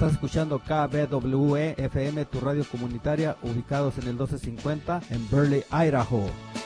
Estás escuchando KBWE FM, tu radio comunitaria, ubicados en el 1250 en Burley, Idaho.